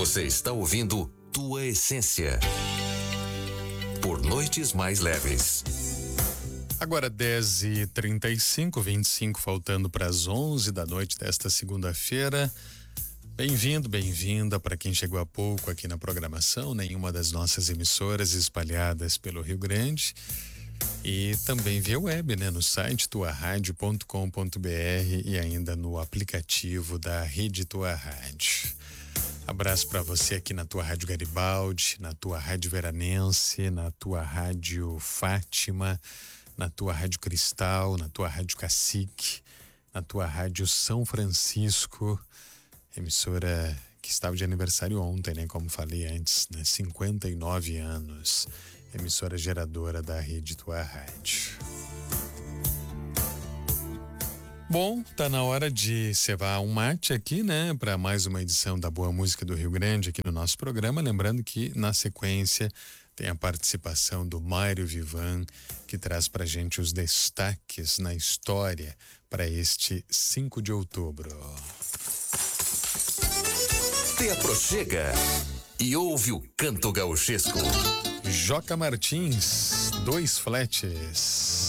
Você está ouvindo Tua Essência por Noites Mais Leves. Agora 10h35, 25 faltando para as 11 da noite desta segunda-feira. Bem-vindo, bem-vinda para quem chegou há pouco aqui na programação, nenhuma das nossas emissoras espalhadas pelo Rio Grande. E também via web, né? No site tuaradio.com.br e ainda no aplicativo da Rede Tua Rádio. Abraço para você aqui na Tua Rádio Garibaldi, na Tua Rádio Veranense, na Tua Rádio Fátima, na Tua Rádio Cristal, na Tua Rádio Cacique, na Tua Rádio São Francisco, emissora que estava de aniversário ontem, né? Como falei antes, né? 59 anos, emissora geradora da Rede Tua Rádio. Bom, tá na hora de cevar um mate aqui, né? Para mais uma edição da Boa Música do Rio Grande aqui no nosso programa. Lembrando que na sequência tem a participação do Mário Vivan, que traz pra gente os destaques na história para este 5 de outubro. Te aproxega e ouve o canto gauchesco. Joca Martins, 2 fletes.